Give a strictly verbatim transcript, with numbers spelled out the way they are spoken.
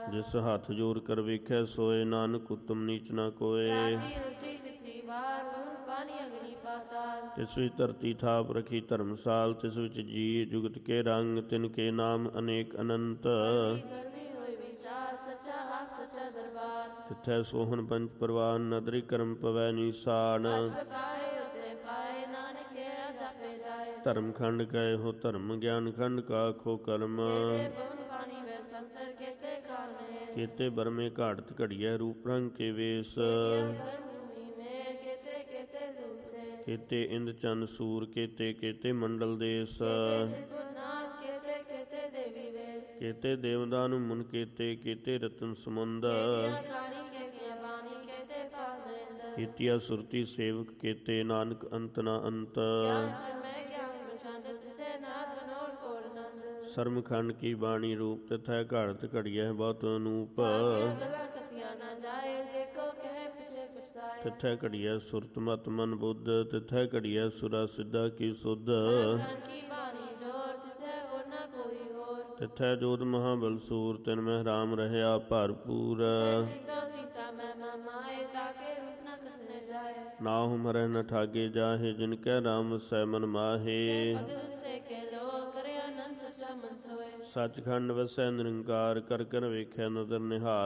ਜਿਸ ਹੱਥ ਜੋੜ ਕਰ ਵੇਖੈ ਸੋਏ, ਨਾਨਕ ਉਤਮ ਨੀਚ ਨਾ ਕੋਏ। ਤਿਸ ਵਿੱਚ ਧਰਤੀ ਥਾਪ ਰਖੀ ਧਰਮਸਾਲ, ਤਿਸ ਵਿੱਚ ਜੀ ਜੁਗਤ ਕੇ ਰੰਗ, ਤਿਨ ਕੇ ਨਾਮ ਅਨੇਕ ਅਨੰਤ। ਤਿਥੈ ਸੋਹਣ ਪੰਚ ਪਰਵਾਨ, ਨਦਰੀ ਕਰਮ ਪਵੈ ਨੀਸਾਨ। ਧਰਮ ਖੰਡ ਗਏ ਹੋ ਧਰਮ, ਗਿਆਨ ਖੰਡ ਕਾਖੋ ਕਰਮ। ਕੇਤੇ ਬਰਮੇ ਘਾੜਤ ਘੜੀਐ, ਰੂਪ ਰੰਗ ਕੇ ਵੇਸ। ਕੇਤੇ ਇੰਦ ਚੰਦ ਸੂਰ, ਕੇਤੇ ਕੇਤੇ ਮੰਡਲ ਦੇਸ। ਕੇਤੇ ਦੇਵਦਾਨ ਮੁਨ, ਕੇਤੇ ਕੇਤੇ ਰਤਨ ਸਮੁੰਦ। ਕੀਤੀਆ ਸੁਰਤੀ ਸੇਵਕ, ਕੇਤੇ ਨਾਨਕ ਅੰਤ ਨਾ ਅੰਤ। ਸਰਮ ਖੰਡ ਕੀ ਬਾਣੀ ਰੂਪ, ਤਿਥੈ ਘਾੜਤ ਘੜੀਐ ਬਹੁਤ ਅਨੂਪ। ਤਿਥੈ ਘੜੀਐ ਸੁਰਤ ਮਤ ਮਨ ਬੁੱਧ, ਤਿਥੈ ਘੜੀਐ ਸੁਰਾ ਸਿੱਧਾ ਕੀ ਸੁਧ। ਤਿਥੈ ਜੋਧ ਮਹਾਬਲ ਸੂਰ, ਤਿਨ ਮਹਿ ਰਾਮ ਰਹਿਆ ਭਰਪੂਰ। ਨਾਹੁ ਮਰੈ ਨ ਠਾਗੇ ਜਾਹੇ, ਜਿਨ ਕੈ ਰਾਮ ਵਸੈ ਮਨ ਮਾਹੇ। ਸੱਚਖੰਡ ਵਸੈ ਨਿਰੰਕਾਰ, ਕਰ ਕਰ ਵੇਖੈ ਨਦਰ ਨਿਹਾਲ।